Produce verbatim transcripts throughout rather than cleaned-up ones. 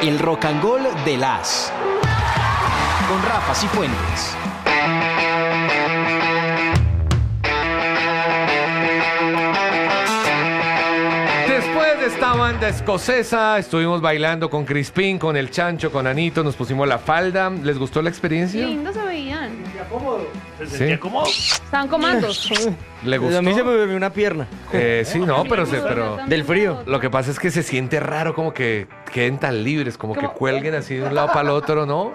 El Rock and Roll de las con Rafa Cifuentes. Después de esta banda escocesa, estuvimos bailando con Crispín, con el Chancho, con Anito, nos pusimos la falda. ¿Les gustó la experiencia? Lindo se veían. ¿Se sentía Sí. cómodo? Estaban comandos. ¿Le gustó? A mí se me durmió una pierna. Eh, sí, no, pero, se, pero Del frío. lo que pasa es que se siente raro como que queden tan libres, como que cuelguen así de un lado para el otro, ¿no?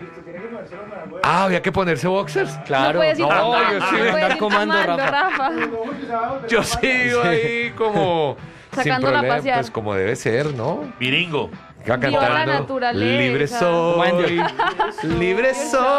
Ah, había que ponerse boxers. Claro. No puedes ir No, tomando, yo sí no voy a puedes andar ir comando, tomando, Rafa. Yo sigo ahí como Sacándola a sin problema, pasear. pues como debe ser, ¿no? Viringo. Iba Viva la cantando, naturaleza. libre soy, libre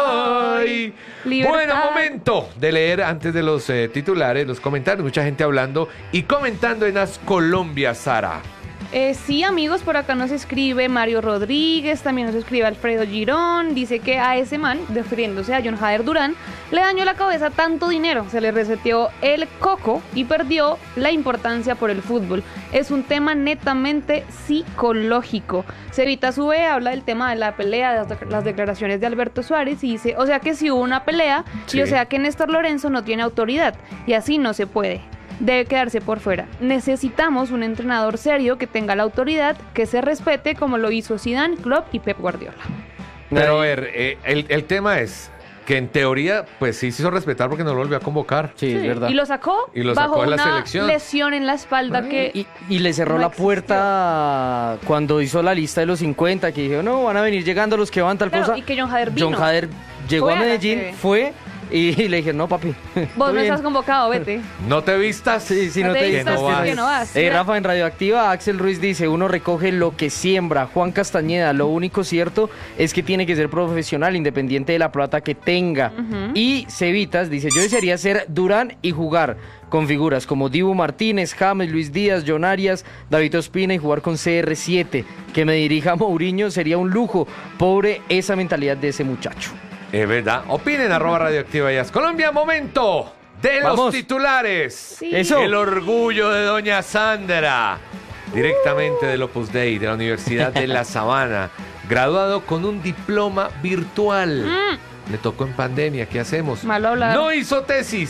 soy. Libertad. Bueno, momento de leer antes de los eh, titulares, los comentarios. Mucha gente hablando y comentando en las Colombia, Sara. Eh, sí, amigos, por acá nos escribe Mario Rodríguez, también nos escribe Alfredo Girón, dice que a ese man, refiriéndose a John Jader Durán, le dañó la cabeza tanto dinero, se le reseteó el coco y perdió la importancia por el fútbol. Es un tema netamente psicológico. Cevita Sube habla del tema de la pelea, de las, las declaraciones de Alberto Suárez y dice, o sea que si hubo una pelea, Sí. y o sea que Néstor Lorenzo no tiene autoridad, y así no se puede. Debe quedarse por fuera. Necesitamos un entrenador serio que tenga la autoridad, que se respete como lo hizo Zidane, Klopp y Pep Guardiola. Pero a ver, eh, el, el tema es que en teoría, pues sí se hizo respetar porque no lo volvió a convocar. Sí, es verdad. Y lo sacó, Y lo bajo sacó de la una selección. lesión en la espalda que Y, y le cerró no la existió. puerta cuando hizo la lista de los cincuenta, que dijo, no, van a venir llegando los que van tal Claro, cosa. y que John Hader vino. John Hader llegó Fue a a la Medellín, sede. fue y, y le dije, no, papi. Vos todo no bien". estás convocado, vete. No te vistas. Sí, sí, no, No te te digas vistas, que que no no vas. Eh, Mira. Rafa, en Radioactiva, Axel Ruiz dice, uno recoge lo que siembra. Juan Castañeda, lo único cierto es que tiene que ser profesional, independiente de la plata que tenga. Ujú. Y Cevitas dice, yo desearía ser Durán y jugar con figuras como Dibu Martínez, James, Luis Díaz, John Arias, David Ospina y jugar con C R siete. Que me dirija Mourinho sería un lujo. Pobre esa mentalidad de ese muchacho. Es verdad. Opinen, arroba Radioactiva Jazz Colombia. Momento de los Vamos. titulares. Sí. Eso. El orgullo de doña Sandra. Directamente del Opus Dei de la Universidad de La Sabana. Graduado con un diploma virtual. Mm, Le tocó en pandemia. ¿Qué hacemos? Malo hablar. No hizo tesis.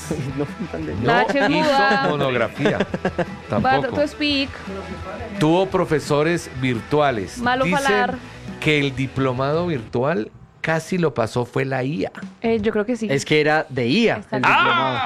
La No H es hizo muda. monografía. But Tampoco. to speak. Tuvo profesores virtuales. Malo Dicen falar. que el diplomado virtual casi lo pasó fue la I A. Eh, yo creo que sí. Es que era de I A, el Exacto. diplomado.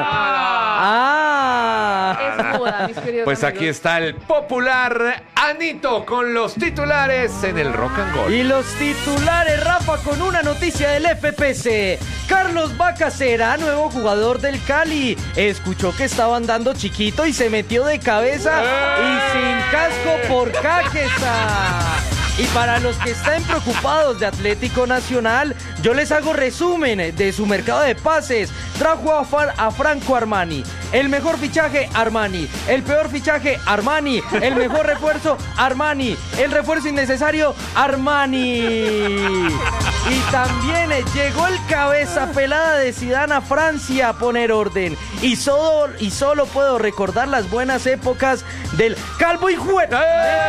Ah. Es muda, mis queridos Pues aquí amigos. está el popular Anito con los titulares en el Rock and Roll. Y los titulares, Rafa, con una noticia del F P C. Carlos Vaca será nuevo jugador del Cali. Escuchó que estaba andando chiquito y se metió de cabeza y sin casco por Caquesa. Y para los que están preocupados de Atlético Nacional, yo les hago resumen de su mercado de pases. Trajo a, Far- a Franco Armani. El mejor fichaje, Armani. El peor fichaje, Armani. El mejor refuerzo, Armani. El refuerzo innecesario, Armani. Y también eh, llegó el cabeza pelada de Zidane a Francia a poner orden. Y solo, y solo puedo recordar las buenas épocas del Calvo y Juega.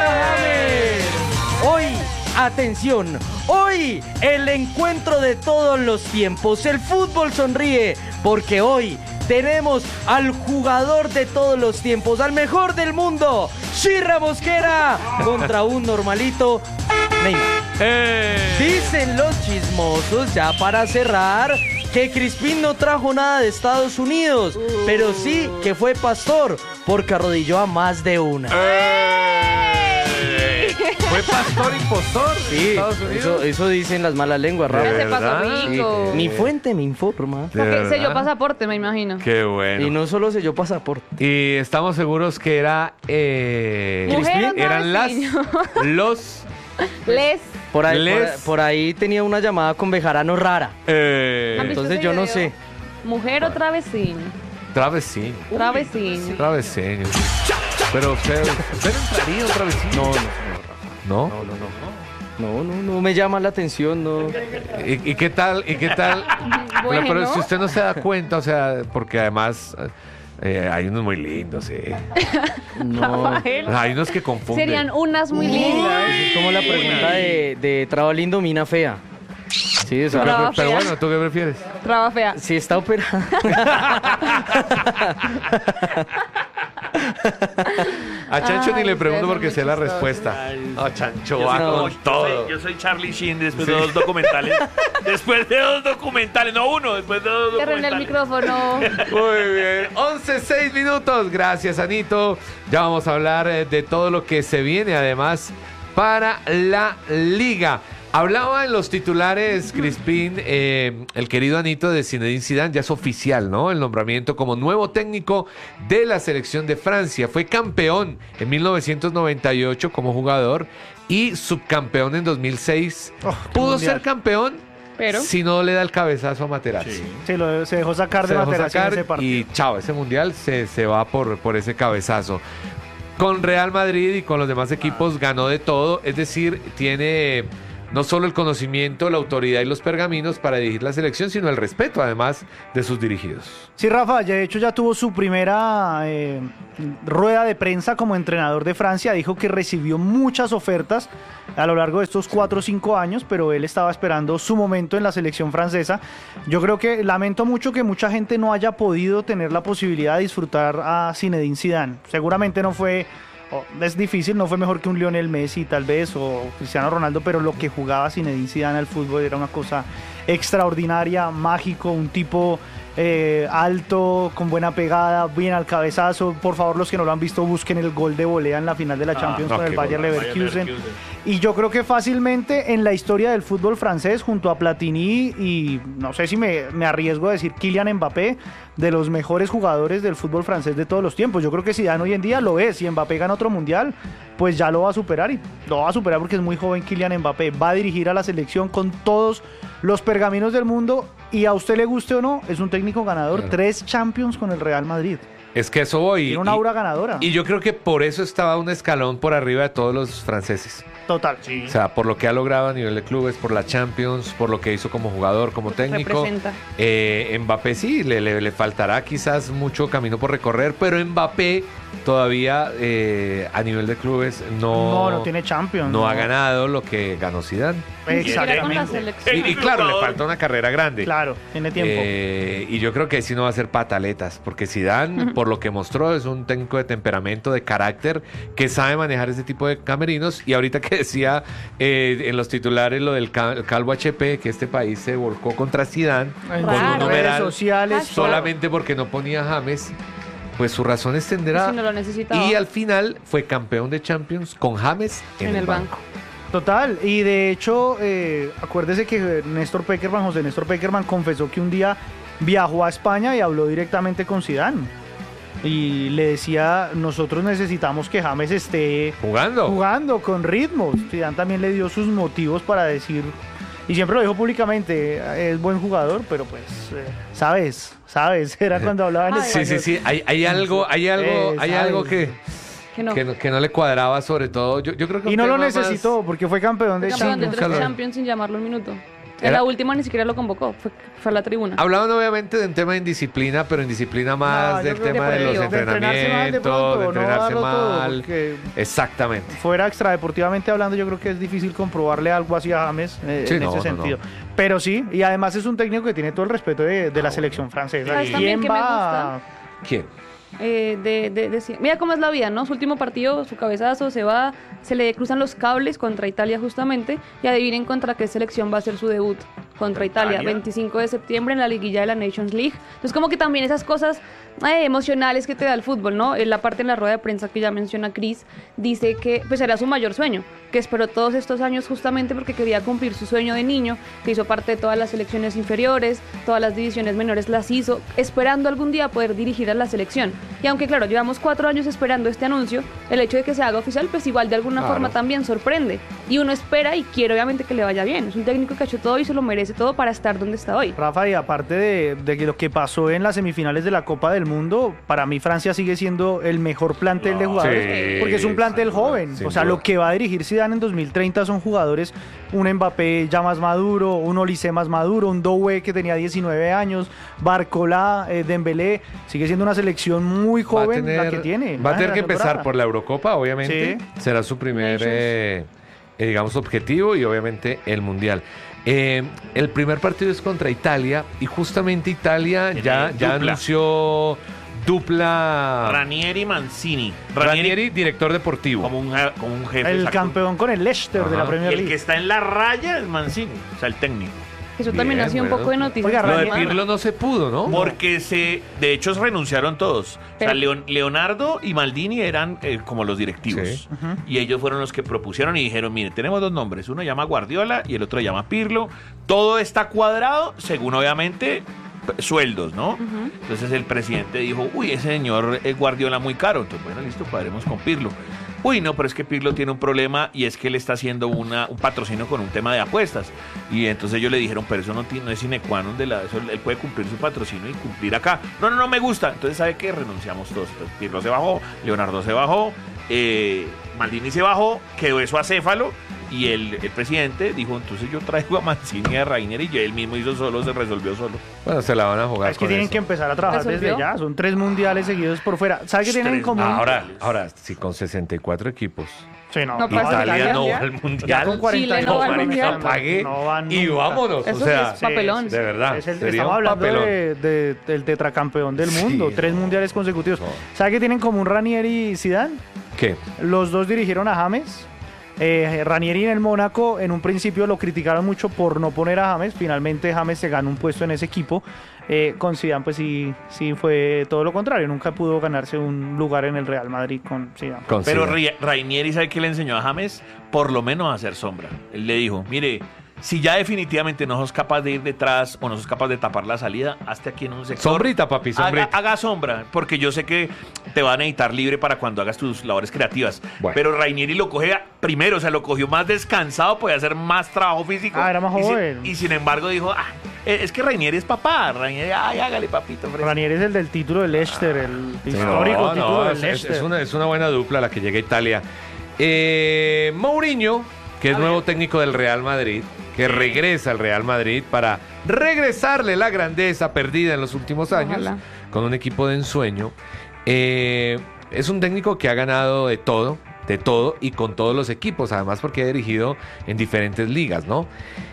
Hoy, atención, hoy el encuentro de todos los tiempos. El fútbol sonríe porque hoy tenemos al jugador de todos los tiempos, al mejor del mundo, Shirra Mosquera, contra un normalito Neymar. Dicen los chismosos, ya para cerrar, que Crispín no trajo nada de Estados Unidos, pero sí que fue pastor, porque arrodilló a más de una. ¿Fue pastor impostor? Sí, Estados Unidos. eso, eso dicen las malas lenguas, ¿De Ya Rafa. se pasó verdad? rico. Mi fuente me informa. ¿De Porque verdad? selló pasaporte, me imagino. Qué bueno. Y no solo selló pasaporte. Y estamos seguros que era eh, Mujer otra eran vez, las niño. los Les. Por ahí, por, Les- por ahí tenía una llamada con Bejarano rara. eh, ¿Han visto Entonces ese yo no video? sé. Mujer o travesín. travesín, Travesín. travesín. Pero usted, usted entraría otra vez. No, no, ¿No? no, no, no. No, no, no me llama la atención, no. ¿Y, y qué tal? ¿Y qué tal? Bueno. Pero si usted no se da cuenta, o sea, porque además eh, Eh, hay unos muy lindos, sí. No. Rafael. Hay unos que confunden. Serían unas muy lindas. Es como la pregunta de, de Traba lindo, mina fea. Sí, o sea, Pero, Traba pero fea. bueno, ¿tú qué prefieres? Traba fea. sí está operada. A Chancho Ay, ni le pregunto ustedes porque son sé muy la chistosos. respuesta. No, Chancho Yo va soy, con yo todo. soy- yo soy Charlie Sheen después de dos documentales. Después de dos documentales, no uno, después de dos Cierren el documentales. micrófono. Muy bien, once, seis minutos. Gracias, Anito. Ya vamos a hablar eh, de todo lo que se viene, además, para la Liga. Hablaba en los titulares, Crispín, eh, el querido Anito de Zinedine Zidane, ya es oficial, ¿no? El nombramiento como nuevo técnico de la selección de Francia. Fue campeón en mil novecientos noventa y ocho como jugador y subcampeón en dos mil seis. Oh, qué Pudo mundial. ser campeón Pero si no le da el cabezazo a Materazzi. Sí, lo, se dejó sacar Se de dejó Materazzi en sacar ese partido. y chao, ese mundial se, se va por, por ese cabezazo. Con Real Madrid y con los demás equipos ganó de todo, es decir, tiene no solo el conocimiento, la autoridad y los pergaminos para dirigir la selección, sino el respeto además de sus dirigidos. Sí, Rafa, de hecho ya tuvo su primera eh, rueda de prensa como entrenador de Francia. Dijo que recibió muchas ofertas a lo largo de estos cuatro o cinco años, pero él estaba esperando su momento en la selección francesa. Yo creo que lamento mucho que mucha gente no haya podido tener la posibilidad de disfrutar a Zinedine Zidane. Seguramente no fue... Oh, es difícil, no fue mejor que un Lionel Messi tal vez o Cristiano Ronaldo, pero lo que jugaba Zinedine Zidane al fútbol era una cosa extraordinaria, mágico, un tipo eh, alto, con buena pegada, bien al cabezazo. Por favor, los que no lo han visto, busquen el gol de volea en la final de la Champions no, con el qué Bayer gol, Leverkusen. Y yo creo que fácilmente en la historia del fútbol francés, junto a Platini y no sé si me, me arriesgo a decir Kylian Mbappé, de los mejores jugadores del fútbol francés de todos los tiempos. Yo creo que Zidane hoy en día lo es. Si Mbappé gana otro mundial, pues ya lo va a superar y lo va a superar porque es muy joven Kylian Mbappé. Va a dirigir a la selección con todos los pergaminos del mundo y a usted le guste o no, es un técnico ganador. Claro. Tres Champions con el Real Madrid. Es que eso voy. Tiene una y- aura ganadora. Y yo creo que por eso estaba un escalón por arriba de todos los franceses. Total. O sea, por lo que ha logrado a nivel de clubes, por la Champions, por lo que hizo como jugador, como técnico. representa. Eh, Mbappé sí, le, le- le faltará quizás mucho camino por recorrer, pero Mbappé todavía eh, a nivel de clubes no, No, no tiene Champions. no ha ganado lo que ganó Zidane. Ni siquiera con la Exactamente. selección. Y, y claro, le falta una carrera grande. Claro, tiene tiempo. Eh, y yo creo que sí no va a ser pataletas, porque Zidane, por lo que mostró, es un técnico de temperamento, de carácter, que sabe manejar ese tipo de camerinos. Y ahorita que decía eh, en los titulares lo del cal- Calvo H P, que este país se volcó contra Zidane En con un Raro. redes numeral sociales. Ah, solamente porque no ponía James. Pues su razón extenderá. Si no lo necesitaba. Y al final fue campeón de Champions con James en, en el banco. Total, y de hecho, eh, acuérdese que Néstor Peckerman, José Néstor Peckerman, confesó que un día viajó a España y habló directamente con Zidane. Y le decía, nosotros necesitamos que James esté Jugando. jugando con ritmos. Zidane también le dio sus motivos para decir, y siempre lo dijo públicamente, es buen jugador, pero pues, eh, sabes, sabes, era cuando hablaba en Ay, Sí, español. sí, sí. Hay, hay algo, hay algo, Eh, hay sabes. algo que, Que no. que, no, que no le cuadraba, sobre todo. Yo, yo creo que Y un no lo tema más- necesitó, porque fue campeón de Campeón de Champions. tres Champions. Champions sin llamarlo un minuto. En Era- la última ni siquiera lo convocó, fue, fue a la tribuna. Hablaban obviamente de un tema de indisciplina, pero indisciplina más No, yo del creo tema que de los de entrenarse mal de entrenamientos, pronto, de no entrenarse darlo todo, mal. porque Exactamente. fuera extradeportivamente hablando, yo creo que es difícil comprobarle algo así a James eh, Sí, en no, ese no, sentido. no. Pero sí, y además es un técnico que tiene todo el respeto de, de la selección francesa. ¿Sabes también ¿Quién que me va? ¿Quién? Eh, de, de- de- mira cómo es la vida, ¿no? Su último partido, su cabezazo, se va, se le cruzan los cables contra Italia justamente, y adivinen contra qué selección va a ser su debut, contra Italia, Italia. veinticinco de septiembre en la liguilla de la Nations League. Entonces como que también esas cosas eh, emocionales que te da el fútbol, ¿no? En la parte en la rueda de prensa que ya menciona Cris, dice que pues era su mayor sueño, que esperó todos estos años justamente porque quería cumplir su sueño de niño, que hizo parte de todas las selecciones inferiores, todas las divisiones menores las hizo, esperando algún día poder dirigir a la selección. Y aunque claro, llevamos cuatro años esperando este anuncio, el hecho de que se haga oficial, pues igual de alguna Claro. forma también sorprende. Y uno espera y quiere obviamente que le vaya bien. Es un técnico que ha hecho todo y se lo merece todo para estar donde está hoy. Rafa, y aparte de, de que lo que pasó en las semifinales de la Copa del Mundo, para mí Francia sigue siendo el mejor plantel de jugadores, sí, porque es un plantel sin duda, joven. sin O sea, duda. lo que va a dirigir Zidane en dos mil treinta son jugadores, un Mbappé ya más maduro, un Olise más maduro, un Doué que tenía diecinueve años, Barcola, eh, Dembélé, sigue siendo una selección muy Va a joven tener, la que tiene. va a tener que generación empezar dorada. por la Eurocopa, obviamente. Sí. Será su primer, Nations. eh, eh, digamos, objetivo y obviamente el Mundial. Eh, el primer partido es contra Italia y justamente Italia Tiene ya, ya dupla. anunció dupla. Ranieri Mancini. Ranieri, director deportivo. como un, je- como un jefe. El exacto. campeón con el Leicester de la Ajá. Y Premier el que League. está en la raya es Mancini, o sea, el técnico. Eso Bien, también ha sido un bueno. poco de noticias. Oiga, Lo de Ranieri- Pirlo no se pudo, ¿no? Porque se, de hecho, renunciaron todos. O sea, Pero- Leon- Leonardo y Maldini eran eh, como los directivos. Sí. Y ellos fueron los que propusieron y dijeron, mire, tenemos dos nombres. Uno llama Guardiola y el otro llama Pirlo. Todo está cuadrado según, obviamente, p- sueldos, ¿no? Entonces el presidente dijo, uy, ese señor es Guardiola muy caro. Entonces, bueno, listo, cuadremos con Pirlo. Uy, no, pero es que Pirlo tiene un problema y es que él está haciendo una, un patrocinio con un tema de apuestas. Y entonces ellos le dijeron, pero eso no, tiene, no es sine qua non de la... Eso, él puede cumplir su patrocinio y cumplir acá. No, no, no me gusta. Entonces, ¿sabe qué? Renunciamos todos. Entonces, Pirlo se bajó, Leonardo se bajó, eh, Maldini se bajó, quedó eso acéfalo. Y el, el presidente dijo, entonces yo traigo a Mancini y a Ranieri y él mismo hizo solo, se resolvió solo. Bueno, se la van a jugar Es que con tienen eso. que empezar a trabajar ¿Resolvió? desde ya. Son tres mundiales seguidos por fuera. ¿Sabe qué tienen en Tres- común? Ahora, ahora, sí, con sesenta y cuatro equipos. Sí, no. No pasa Italia Italia no ya. va al Ya mundial. con cuarenta Chile no va al mundial. Apague No van y nunca. vámonos. Eso o sea, es papelón. de verdad. Es el- sería estamos un hablando papelón. de, de- del tetracampeón del Sí, mundo. Tres no. mundiales consecutivos. No. ¿Sabe qué tienen en común Ranieri y Zidane? ¿Qué? Los dos dirigieron a James. Eh, Ranieri en el Mónaco en un principio lo criticaron mucho por no poner a James. Finalmente James se ganó un puesto en ese equipo. Eh, con Zidane pues sí, sí fue todo lo contrario. Nunca pudo ganarse un lugar en el Real Madrid con Zidane. Con Pero Zidane. Ri- Ranieri, ¿sabe qué le enseñó a James? Por lo menos a hacer sombra. Él le dijo, mire, si ya definitivamente no sos capaz de ir detrás o no sos capaz de tapar la salida, hazte aquí en un sector. Sombrita, papi, sombrita. Haga, haga sombra, porque yo sé que te van a necesitar libre para cuando hagas tus labores creativas. Bueno. Pero Ranieri lo coge a- primero, o sea, lo cogió más descansado, podía hacer más trabajo físico. Ah, era más Y sin- joven. Y, sin embargo dijo, ah, eh, es que Ranieri es papá. Ranieri, ay, hágale, papito. fresco". Ranieri es el del título del Leicester, el Sí, histórico no, título no, del es, es- Leicester. es una, es una buena dupla la que llega a Italia. Eh, Mourinho, que es nuevo técnico del Real Madrid, que regresa al Real Madrid para regresarle la grandeza perdida en los últimos años Ojalá. con un equipo de ensueño. Eh, es un técnico que ha ganado de todo, de todo y con todos los equipos, además porque ha dirigido en diferentes ligas, ¿no?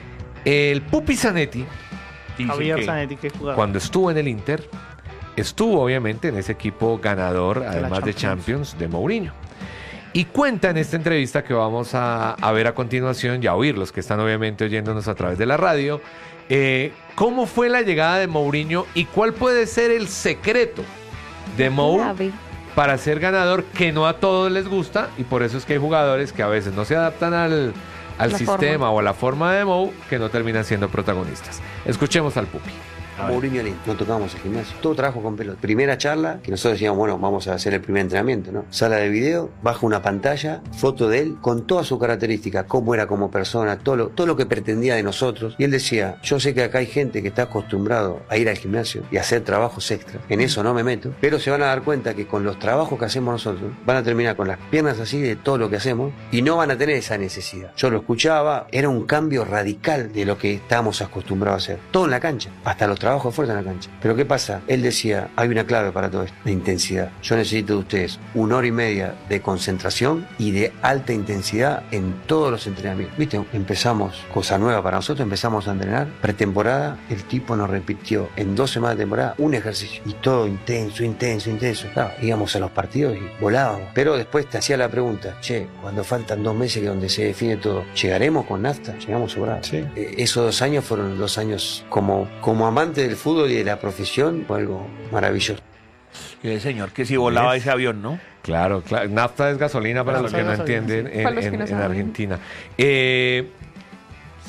El Pupi Zanetti, Dicen Javier que- Zanetti, que jugador. cuando estuvo en el Inter, estuvo obviamente en ese equipo ganador, además de Champions. Champions, de Mourinho. Y cuenta en esta entrevista que vamos a, a ver a continuación y a oír los que están obviamente oyéndonos a través de la radio, eh, cómo fue la llegada de Mourinho y cuál puede ser el secreto de Mou Clave. para ser ganador, que no a todos les gusta y por eso es que hay jugadores que a veces no se adaptan al, al La sistema forma. o a la forma de Mou que no terminan siendo protagonistas. Escuchemos al Pupi. A ver. Mourinho le- no tocábamos el gimnasio, todo trabajo con pelota. Primera charla, que nosotros decíamos, bueno, vamos a hacer el primer entrenamiento, ¿no? Sala de video, baja una pantalla, foto de él, con todas sus características, cómo era como persona, todo lo, todo lo que pretendía de nosotros. Y él decía, yo sé que acá hay gente que está acostumbrado a ir al gimnasio y a hacer trabajos extra. En eso no me meto, pero se van a dar cuenta que con los trabajos que hacemos nosotros, van a terminar con las piernas así de todo lo que hacemos y no van a tener esa necesidad. Yo lo escuchaba, era un cambio radical de lo que estábamos acostumbrados a hacer. Todo en la cancha, hasta los trabajos de fuerza en la cancha. Pero ¿qué pasa? Él decía, hay una clave para todo esto, la intensidad. Yo necesito de ustedes una hora y media de concentración y de alta intensidad en todos los entrenamientos. ¿Viste? Empezamos, cosa nueva para nosotros, empezamos a entrenar. Pretemporada, el tipo nos repitió en dos semanas de temporada un ejercicio. Y todo intenso, intenso, intenso. Claro, íbamos a los partidos y volábamos. Pero después te hacía la pregunta, che, cuando faltan dos meses que donde se define todo, ¿llegaremos con nafta? Llegamos sobrados. Sí. Eh, esos dos años fueron dos años como, como amante del fútbol y de la profesión, fue algo maravilloso. Y el señor que si volaba ¿Ves? ese avión, ¿no? Claro, claro. Nafta es gasolina para los Nafta que es no gasolina, entienden sí. en, Para los que en- no en saben. Argentina. Eh,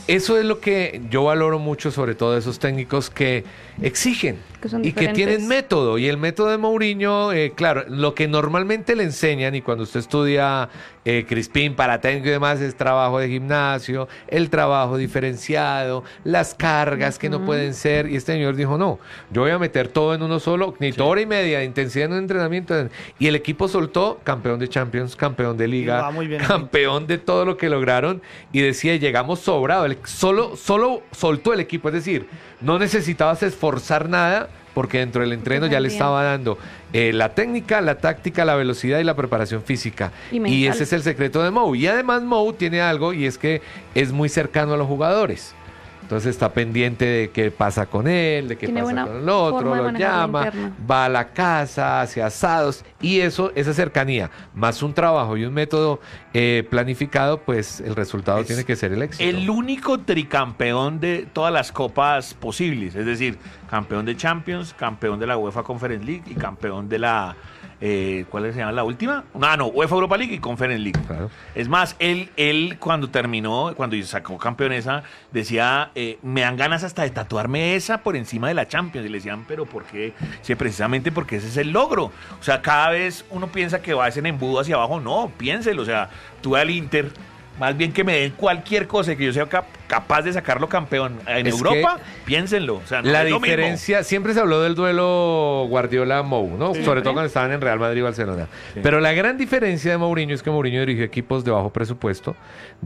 eso es lo que yo valoro mucho, sobre todo de esos técnicos que exigen Que son y que diferentes. tienen método. Y el método de Mourinho, eh, claro, lo que normalmente le enseñan, y cuando usted estudia eh, Crispín para técnico y demás, es trabajo de gimnasio, el trabajo diferenciado, las cargas que no pueden ser. Y este señor dijo, no, yo voy a meter todo en uno solo, ni hora y media de intensidad en un entrenamiento. Y el equipo soltó campeón de Champions, campeón de Liga, va muy bien. campeón de todo lo que lograron, y decía, llegamos sobrado. El- Solo, solo soltó el equipo, es decir, no necesitabas esforzar nada porque dentro del entreno ya le Bien. estaba dando eh, la técnica, la táctica, la velocidad y la preparación física. Y Y, mental. ese es el secreto de Mou. Y además Mou tiene algo, y es que es muy cercano a los jugadores. Entonces está pendiente de qué pasa con él, de qué Tiene pasa buena con el otro, forma de lo manejar la llama, interna. va a la casa, hace asados, y eso, esa cercanía, más un trabajo y un método eh, planificado, pues el resultado Es tiene que ser el éxito. El único tricampeón de todas las copas posibles, es decir, campeón de Champions, campeón de la UEFA Conference League y campeón de la eh, ¿cuál se llama la última? No, no, UEFA Europa League y Conference League. Claro. Es más, él, él cuando terminó, cuando sacó campeonesa, decía, eh, me dan ganas hasta de tatuarme esa por encima de la Champions. Y le decían, pero ¿por qué? Sí, precisamente porque ese es el logro. O sea, cada vez uno piensa que va a ser embudo hacia abajo. No, piénselo. O sea, tú al Inter, más bien que me den cualquier cosa y que yo sea cap- capaz de sacarlo campeón en Es Europa, piénsenlo. O sea, no La es lo mismo. diferencia, siempre se habló del duelo Guardiola-Mou, ¿no? Sobre todo cuando estaban en Real Madrid y Barcelona. Sí. Pero la gran diferencia de Mourinho es que Mourinho dirigió equipos de bajo presupuesto,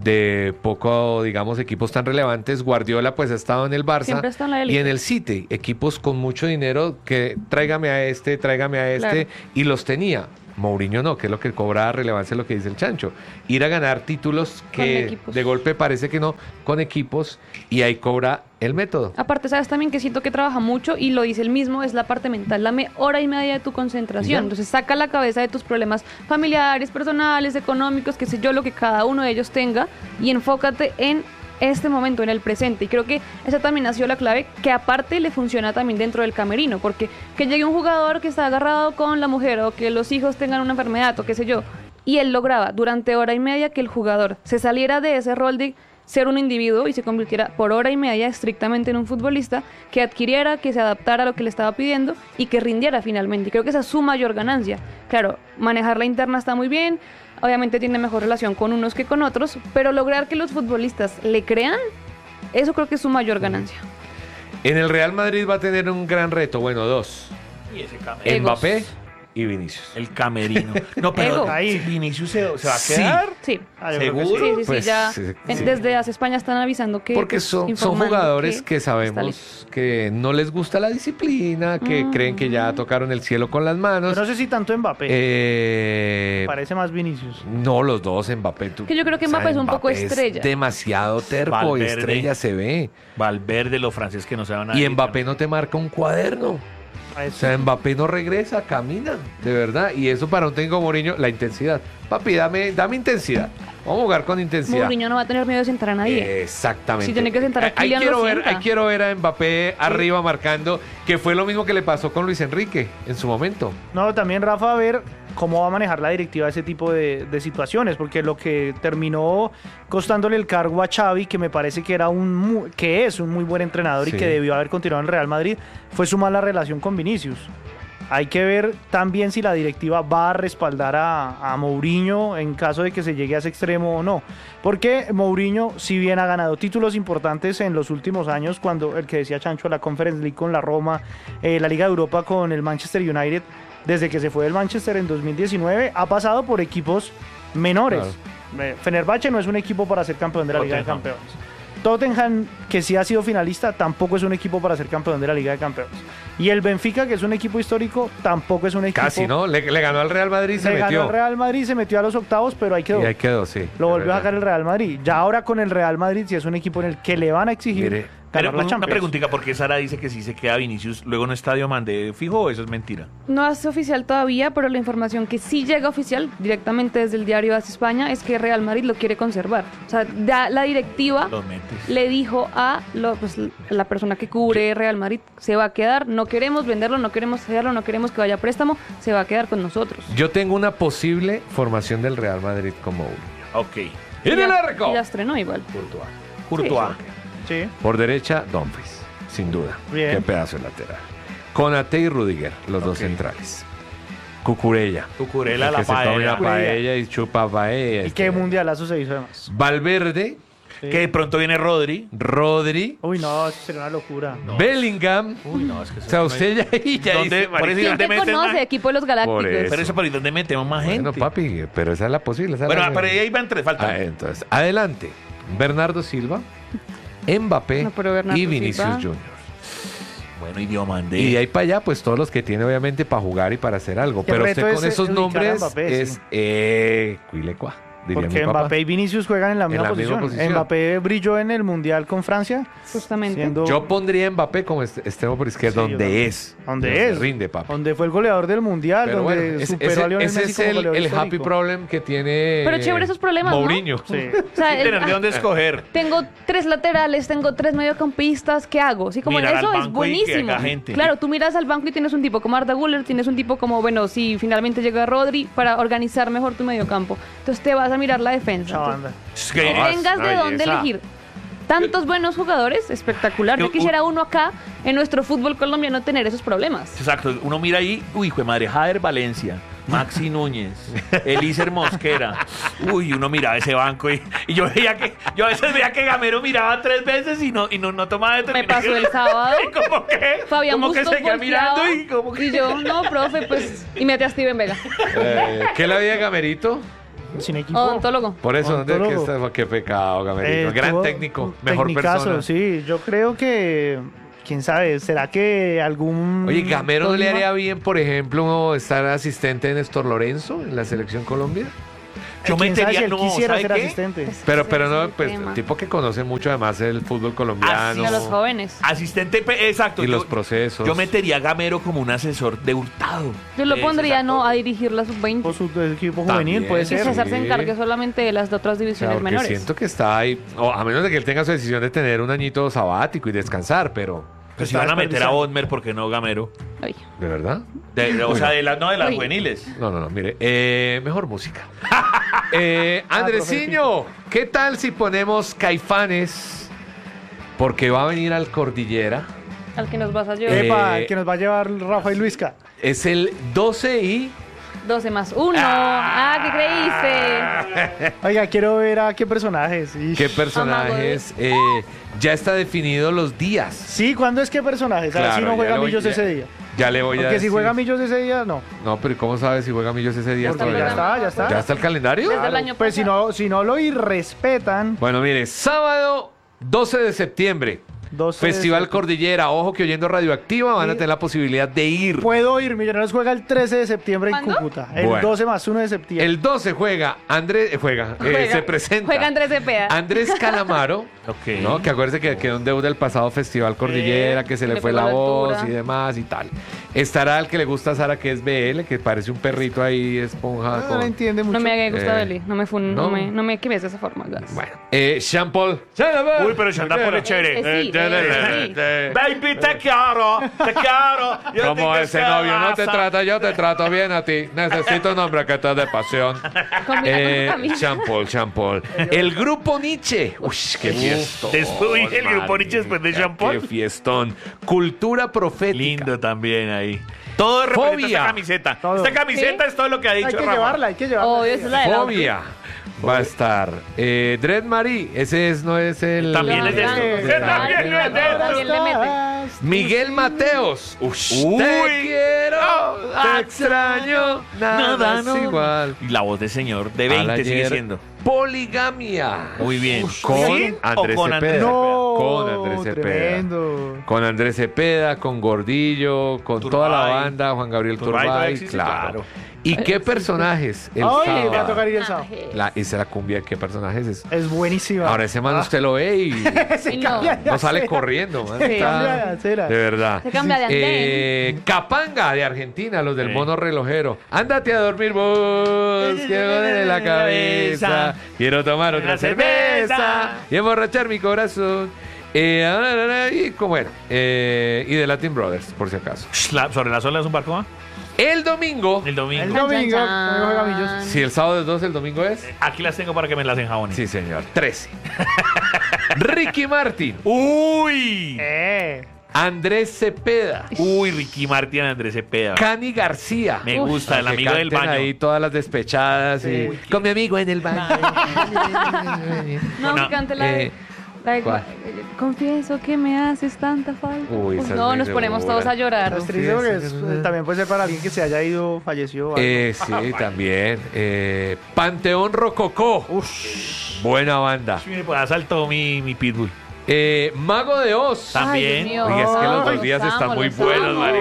de poco, digamos, equipos tan relevantes. Guardiola pues ha estado en el Barça Siempre está en la y élite. en el City, equipos con mucho dinero que tráigame a este, tráigame a este, Claro. y los tenía. Mourinho no, que es lo que cobra relevancia, lo que dice el Chancho. Ir a ganar títulos Con que equipos. de golpe parece que no, con equipos, y ahí cobra el método. Aparte, sabes también que siento que trabaja mucho y lo dice él mismo, es la parte mental. Dame hora y media de tu Ya. concentración. Entonces saca la cabeza de tus problemas familiares, personales, económicos, qué sé yo, lo que cada uno de ellos tenga, y enfócate en este momento, en el presente. Y creo que esa también ha sido la clave, que aparte le funciona también dentro del camerino, porque que llegue un jugador que está agarrado con la mujer, o que los hijos tengan una enfermedad, o qué sé yo, y él lograba durante hora y media que el jugador se saliera de ese rol de ser un individuo y se convirtiera por hora y media estrictamente en un futbolista que adquiriera, que se adaptara a lo que le estaba pidiendo y que rindiera finalmente. Y creo que esa es su mayor ganancia. Claro, manejar la interna está muy bien, obviamente tiene mejor relación con unos que con otros, pero lograr que los futbolistas le crean, eso creo que es su mayor ganancia. En el Real Madrid va a tener un gran reto, bueno, dos. Y ese camerino. Egos. Mbappé y Vinicius. El camerino. No, pero Ego. Ahí. Vinicius se, se va a Sí. quedar. Sí. Ah, yo creo que ¿Seguro? Sí, sí, sí, Pues, ya sí, en- sí. desde hace España están avisando que... Porque pues, son, son informando jugadores que, está listo. sabemos que no les gusta la disciplina, que Mm. creen que ya tocaron el cielo con las Yo manos. no sé si tanto Mbappé. Eh, Parece más Vinicius. no, los dos, Mbappé. tú- Que yo creo que o sea, Mbappé es un poco estrella. demasiado terco y Valverde. estrella se ve. Valverde, los franceses que no se van a Y ir. Mbappé no te marca un cuaderno. A O eso. sea, Mbappé no regresa, camina, de verdad. Y eso para un técnico Mourinho, la intensidad. Papi, dame, dame intensidad. Vamos a jugar con intensidad. Mourinho no va a tener miedo de sentar a nadie. Exactamente. Si tiene que sentar a Ahí- ahí Kylian, quiero lo ver, sienta. ahí quiero ver a Mbappé arriba marcando, que fue lo mismo que le pasó con Luis Enrique en su momento. No, también Rafa, a ver cómo va a manejar la directiva ese tipo de, de situaciones, porque lo que terminó costándole el cargo a Xavi, que me parece que era un mu- que es un muy buen entrenador Sí. y que debió haber continuado en Real Madrid, fue su mala relación con Vinicius. Hay que ver también si la directiva va a respaldar a, a Mourinho en caso de que se llegue a ese extremo o no. Porque Mourinho, si bien ha ganado títulos importantes en los últimos años, cuando el que decía Chancho, la Conference League con la Roma, eh, la Liga de Europa con el Manchester United, desde que se fue del Manchester en dos mil diecinueve, ha pasado por equipos menores. Eh, Fenerbahce no es un equipo para ser campeón de la Liga de Tottenham. Campeones. Tottenham, que sí ha sido finalista, tampoco es un equipo para ser campeón de la Liga de Campeones. Y el Benfica, que es un equipo histórico, tampoco es un equipo... Casi, ¿no? Le, le ganó al Real Madrid y se Le ganó metió. al Real Madrid, se metió a los octavos, pero ahí quedó. Y ahí quedó, sí. Lo de volvió a verdad. sacar el Real Madrid. Ya ahora con el Real Madrid, sí es un equipo en el que le van a exigir Mire, Pero ganar la una Champions. preguntita, ¿por qué Sara dice que si se queda Vinicius luego en Estadio Mandé fijo o eso es mentira? No es oficial todavía, pero la información que sí llega oficial directamente desde el diario As España es que Real Madrid lo quiere conservar. O sea, ya la directiva Los metes. le dijo a lo- pues, la persona que cubre Real Madrid, se va a quedar, no queremos venderlo, no queremos sellarlo, no queremos que vaya a préstamo, se va a quedar con nosotros. Yo tengo una posible formación del Real Madrid como uno. Ok. ¡En Y el ya- arco! y ya estrenó igual. Courtois. Courtois. Sí. Por derecha, Dumfries, sin duda. Bien. Qué pedazo de lateral. Konate y Rudiger, los dos Ok. centrales. Cucurella. Cucurella, el la que se tome paella. una paella y chupa paella. ¿Y este. qué mundialazo se hizo además? Valverde, Sí. Que de pronto viene Rodri. Rodri, Uy, no, eso sería una locura. Bellingham. Uy, no, es que O sea, usted ya, ya ¿Dónde? dice, Por eso marica, ¿Quién te meten conoce? más? Equipo de los Por Galácticos. eso. Pero eso por ahí donde metemos más gente. Bueno, papi, pero esa es la posible. esa es Bueno, la- pero ahí van tres, faltan. Ah, entonces, adelante. Bernardo Silva, Mbappé No, pero Bernardo y Vinicius Silva. Junior. Bueno, y Diomandé. Y de ahí para allá, pues todos los que tiene obviamente para jugar y para hacer algo. Qué Pero reto usted con es, esos eh, ubicar a nombres Mbappé, es sí. eh, cuilecua, diría Porque mi papá. Mbappé y Vinicius juegan en la misma, la misma posición. posición. Mbappé brilló en el Mundial con Francia. Justamente. Siendo Yo pondría a Mbappé como est- extremo por izquierda, Sí, yo donde también. es. donde es. Rinde, papá. Donde fue el goleador del Mundial, Pero donde bueno, ese, superó ese- a Lionel ese Messi es como el, goleador el happy histórico. problem que tiene Pero chévere esos problemas, ¿no? Mourinho. Sí. O sea, Sí, el- tener de ah, dónde escoger. tengo tres laterales, tengo tres mediocampistas, ¿qué hago? Sí, como Mirar al eso es banco y que buenísimo. haga gente. Claro, tú miras al banco y tienes un tipo como Arda Güler, tienes un tipo como, bueno, si finalmente llega Rodri para organizar mejor tu mediocampo. Entonces te vas a mirar la defensa. Esa Entonces, banda. Es que que- tengas una de dónde belleza. elegir. Tantos buenos jugadores, espectacular. Yo Yo- quisiera uno acá en nuestro fútbol colombiano tener esos problemas. Exacto, uno mira ahí, uy, hijo de madre, Jader Valencia, Maxi Núñez, Elíser Mosquera. Uy, uno miraba ese banco y, y yo veía que, yo a veces veía que Gamero miraba tres veces y no, y no, no tomaba Me determinación. pasó el sábado. Y como que, Fabián como que Bustos seguía volteaba, mirando y como que. y yo, no, profe, pues, y mete a Steven Vega, Eh, ¿Qué la vida de Gamerito? Sin equipo. odontólogo. Por eso, ¿dónde es que Odontólogo. está? Qué pecado, Gamerito. Eh, Gran tuvo técnico, un mejor tecnicazo, persona. Sí, yo creo que, quién sabe, ¿será que algún... Oye, ¿Gamero no le Tolima? haría bien, por ejemplo, estar asistente de Néstor Lorenzo en la selección Colombia? Yo ¿Quién sabe metería, si él no, quisiera ¿sabe ser qué? asistente? Pero, Ese pero es no, el pues, tema. tipo que conoce mucho además el fútbol colombiano Y a los jóvenes. Asistente, pe- exacto. y yo- los procesos. Yo metería a Gamero como un asesor de Hurtado. Yo lo Eh, pondría, exacto. no, a dirigir la sub veinte. O su equipo También, juvenil, puede Y sí. ser. César se encargue solamente de las de otras O sea, divisiones porque menores. siento que está ahí, o a menos de que él tenga su decisión de tener un añito sabático y descansar, pero Pues si Está van a meter a desperdiciando. Bodmer, ¿por qué no Gamero? Ay. ¿de verdad? De- o sea, de las, no de las Uy. juveniles. No, no, no, mire, eh, mejor música. eh, Andresiño, ¿qué tal si ponemos Caifanes? Porque va a venir al Cordillera. Al que nos vas a llevar. Eh, Epa, el que nos va a llevar Rafa y Luisca. Es el doce y... doce más uno. Ah, ¿qué creíste? Oiga, quiero ver a qué personajes. Ish. ¿Qué personajes? Eh, ya está definido los días. Sí, ¿cuándo es qué personajes? A ver si Claro, no ya juega le voy- Millos ya- ese día. Ya le voy a Porque si decir. juega Millos ese día, no. No, pero ¿cómo sabes si juega Millos ese día? Porque todavía? ya está, ya está. ¿Ya está el calendario? Desde el año Pues si pasado. no, si no lo irrespetan, Bueno, mire, sábado doce de septiembre, doce de Festival septiembre. Cordillera. Ojo que oyendo Radioactiva van a Sí. tener la posibilidad de ir. Puedo ir, Millonarios juega el trece de septiembre en ¿Cuándo? Cúcuta. El Bueno. doce más uno de septiembre. El doce juega Andrés, eh, juega, eh, Juega. se presenta. Juega Andrés Cepeda. Andrés Calamaro, Ok. ¿no? Que acuérdese que quedó en deuda el pasado Festival Cordillera, que se le Le fue fue la la voz altura. y demás y tal. Estará el que le gusta a Sara, que es B L, que parece un perrito ahí, esponja. Ah, con- no entiende mucho. No me haga gustado Eh, Eli. No me fun, no. no. me, no me quemes de esa forma, gas. Bueno, eh, Jean Paul. Uy, pero Jean Paul es chévere. Eh, sí, eh, sí. Baby, te quiero, te quiero. Yo Como te ese quiero, novio no te raza. trata, yo te trato bien a ti. Necesito un hombre que te dé pasión. Combina Eh, con tu camisa. Jean Paul, Jean Paul. El grupo Nietzsche. Uy, qué fiestón. Después, el grupo Nietzsche después de Jean Paul. Qué fiestón. Cultura profética. Lindo también ahí. Todo representa Fobia. esta camiseta. Todo. Esta camiseta ¿Sí? es todo lo que ha dicho Hay que Rafa. llevarla, hay que llevarla. Obvio, esa es la de la Fobia. Va a estar. Eh, Dread Marie. Ese es, no es el. También es de Lo esto. hagan. Ese también es de esto. También le mete. Miguel Mateos. Uy, Uy. te quiero, te extraño, nada, Nada, es no. igual. Y la voz de señor de Al veinte sigue ayer, siendo. Poligamia. Muy bien. Con ¿Sí? Andrés ¿O con Cepeda. Andrés No, Con Andrés Cepeda. tremendo. Con Andrés Cepeda, con Gordillo, con Turbay. toda la banda, Juan Gabriel Turbay Turbay, todavía existe, claro. claro. ¿Y qué personajes? El Ay, sábado. me va a tocar ir el sábado. La, esa la cumbia, ¿qué personajes es? Es buenísima. Ahora ese man usted lo ve y se Y no. cambia de no sale acera. corriendo, man. Se Está- cambia de acera. de verdad. Se cambia de andén. Eh, Capanga de Argentina, los del Sí. mono relojero. Ándate a dormir vos, que me duele la cabeza. Quiero tomar otra Una cerveza cerveza. y emborrachar mi corazón. Eh, ah, ah, ah, y como era. Eh, y de Latin Brothers, por si acaso. Sh, la- ¿Sobre las olas un barco? ¿ah? El domingo. El domingo. El domingo, Chan, chan, como dijo Gamillos. chan. Si el sábado es dos, el domingo es. Aquí las tengo para que me las enjabonen. Sí, señor. trece. Ricky Martin. Uy. Eh. Andrés Cepeda. Uy, Ricky Martin, Andrés Cepeda. Cani García. Me gusta, el Que amigo del canten baño. ahí todas las despechadas. Sí. Y, con mi amigo en el baño. No, Una- que cante la de... Eh, la de- ¿cuál? Confieso que me haces tanta falta. Uy, Uf, esa es no, muy nos ponemos segura. todos a llorar. Es triste porque es- eh, también puede ser para alguien que se haya ido, falleció. o algo. Eh, sí, también. Eh, Panteón Rococó. Buena banda. Sí, pues asaltó mi, mi pitbull. Eh, Mago de Oz. También. Ay, Dios mío. Oiga, es que los Ay, dos días los están amo, muy los buenos, amo.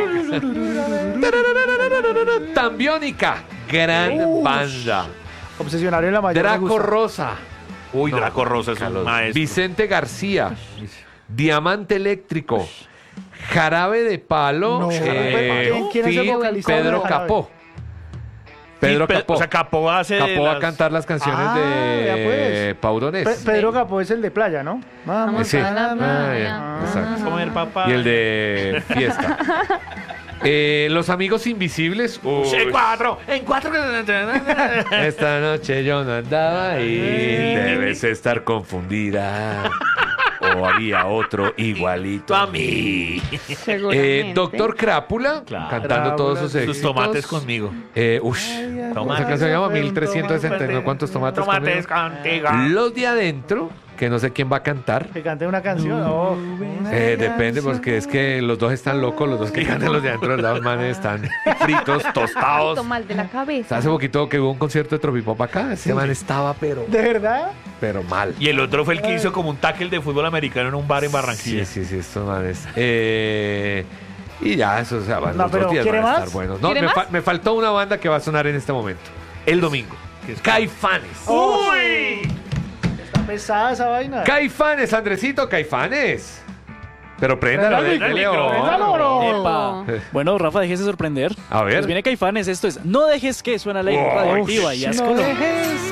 marica. Tambiónica. Gran banda. Obsesionario en la mayor. me Draco gusta. Rosa. Uy, Draco Rosa es un Carlos. maestro. Vicente García. Diamante Eléctrico. Jarabe de Palo. No. eh, ¿Quién- quién es el Fit vocalista de Pedro Jarabe? Capó. Pedro Sí, Pe- Capó. O sea, Capó hace de Capó va a las- cantar las canciones Ah, ya de pues. Paurones. Pe- Pedro Capó es el de playa, ¿no? Vamos. Sí. a la Ah, playa. ya, exacto. Comer papá. Y el de Fiesta. Eh, Los Amigos Invisibles. Uy, En cuatro. En cuatro. esta noche yo no andaba ahí. Debes estar confundida. O había otro igualito a mí. Seguramente. Eh, Doctor Crápula, Claro. cantando Crápula, todos sus sus éxitos. Sus tomates conmigo. Eh, ush, Tomates. esa canción se llama mil trescientos sesenta y nueve. ¿Cuántos tomates, Tomates conmigo? contigo. Los de adentro, que no sé quién va a cantar. Que cante una canción. Oh. Eh, depende, porque es que los dos están locos, los dos que cantan los de adentro, los manes están fritos, tostados. Poquito mal de la cabeza. Hace poquito que hubo un concierto de Tropipop acá, ese man estaba pero, ¿De verdad? pero mal. Y el otro fue el que hizo como un tackle de fútbol americano en un bar en Sí, Barranquilla. sí, sí, estos manes. Eh, y ya, eso, o sea, van- No, los dos pero días ¿quiere van a más? estar buenos. No, ¿Quiere me, más? fa- me faltó una banda que va a sonar en este momento. El domingo. Que es- Caifanes. ¡Uy! Está pesada esa vaina. Caifanes, Andresito, Caifanes. Pero préndalo, Préndalo, déjale, préndalo, oh. préndalo, bro. Epa. Bueno, Rafa, déjese sorprender. A ver. Pues viene Caifanes, esto es No dejes que suena la Wow. radioactiva y haz No Colombia. dejes